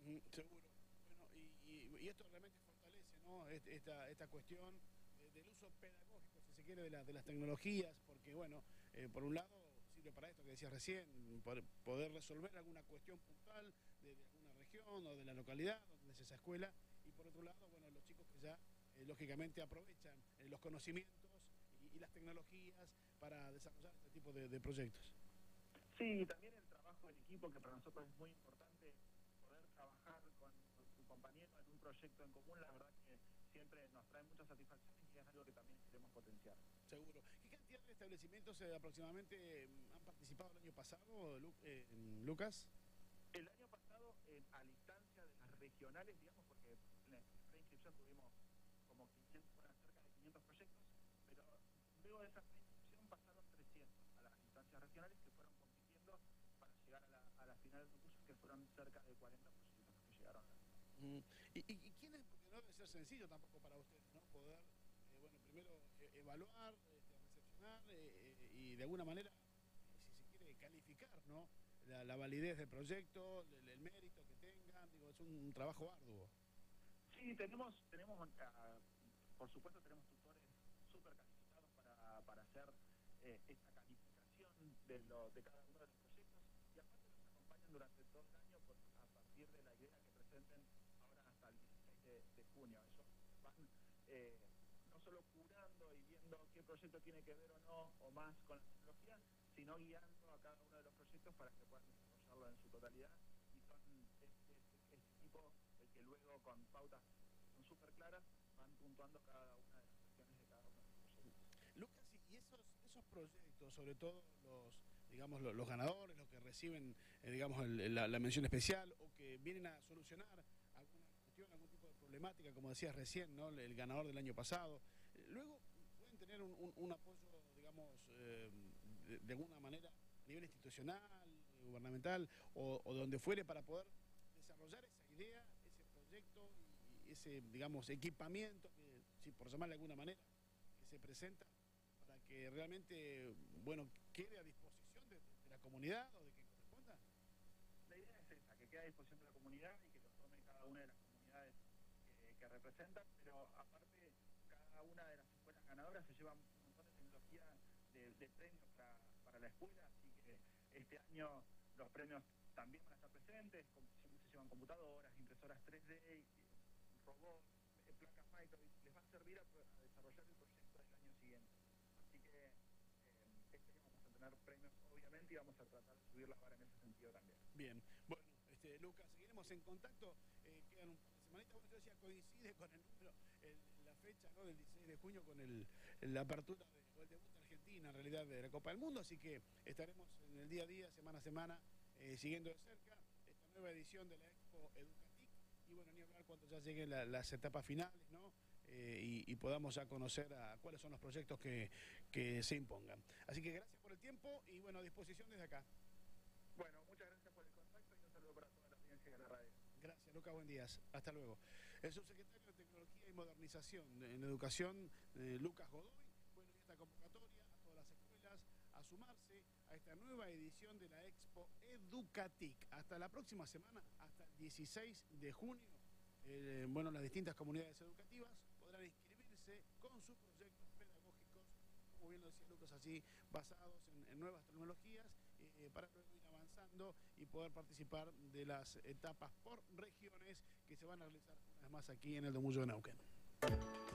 Seguro. Bueno, y esto realmente fortalece, ¿no? Esta cuestión del uso pedagógico, si se quiere, de las tecnologías, porque, bueno, por un lado sirve para esto que decías recién, poder resolver alguna cuestión puntual de alguna región o de la localidad donde es esa escuela, y por otro lado, bueno, los chicos que ya, lógicamente, aprovechan los conocimientos y las tecnologías para desarrollar este tipo de proyectos. Sí, también el trabajo en equipo, que para nosotros es muy importante, poder trabajar con tu compañero en un proyecto en común, la verdad que siempre nos trae muchas satisfacciones y es algo que también queremos potenciar. Seguro. ¿Qué cantidad de establecimientos aproximadamente han participado el año pasado, Lucas? El año pasado, a la instancia de las regionales, digamos, porque en la preinscripción tuvimos como 500, bueno, cerca de 500 proyectos, pero luego de esa preinscripción pasaron 300 a las instancias regionales que fueron compitiendo para llegar a la final del concurso, que fueron cerca de 40 proyectos los que llegaron. ¿Y quién es? Porque no debe ser sencillo tampoco para ustedes, ¿no? Poder, bueno, primero evaluar, recepcionar y de alguna manera, si se quiere, calificar, ¿no? La validez del proyecto, el mérito que tengan, digo, es un trabajo arduo. Sí, por supuesto tenemos tutores súper calificados para hacer esta calificación de cada uno de los proyectos, y aparte nos acompañan durante todo el año a partir de la idea que presenten ahora hasta el 16 de junio. Ellos van no solo curando y viendo qué proyecto tiene que ver o no, o más con la tecnología, sino guiando a cada uno de los proyectos para que puedan desarrollarlo en su totalidad, y son este equipo el que luego, con pautas son súper claras, van puntuando cada una de las cuestiones de cada uno de los proyectos. Lucas, y esos proyectos, sobre todo digamos, los ganadores, los que reciben, digamos, la mención especial o que vienen a solucionar alguna cuestión, algún tipo de problemática, como decías recién, ¿no? El ganador del año pasado, luego pueden tener un apoyo, digamos, de alguna manera a nivel institucional, gubernamental o donde fuere para poder desarrollar esa idea, ese proyecto y ese, digamos, equipamiento, que, si por llamarle de alguna manera, que se presenta para que realmente, bueno, quede a disposición de la comunidad o de quien corresponda. La idea es esa, que quede a disposición de la comunidad y que lo tome cada una de las comunidades que representan, pero aparte cada una de las escuelas ganadoras se llevan un montón de tecnología de premios para la escuela, así que este año los premios también van a estar presentes, siempre se llevan computadoras, impresoras 3D, robots, placas Microbit, les va a servir a desarrollar el proyecto del año siguiente. Así que este año vamos a tener premios, obviamente, y vamos a tratar de subir la vara en ese sentido también. Bien, bueno, Lucas, seguiremos en contacto, quedan un par de semanitas, bueno, yo decía, coincide con el número, la fecha, ¿no?, del 16 de junio con la apertura o el debut de Argentina, en realidad, de la Copa del Mundo, así que estaremos en el día a día, semana a semana, siguiendo de cerca esta nueva edición de la Expo Educatic, y bueno, ni hablar cuando ya lleguen las etapas finales, ¿no? Y podamos ya conocer cuáles son los proyectos que se impongan. Así que gracias por el tiempo y bueno, a disposición desde acá. Bueno, muchas gracias por el contacto y un saludo para toda la audiencia de la radio. Gracias, Lucas, buen día. Hasta luego. El subsecretario de Tecnología y Modernización en Educación, Lucas Godoy, bueno, y esta convocatoria a todas las escuelas a sumarse a esta nueva edición de la Expo Educatic. Hasta la próxima semana, hasta el 16 de junio, bueno, las distintas comunidades educativas podrán inscribirse con sus proyectos pedagógicos, como bien lo decía Lucas, así basados en nuevas tecnologías, para luego ir avanzando y poder participar de las etapas por regiones que se van a realizar una vez más aquí en el Domullo de Neuquén.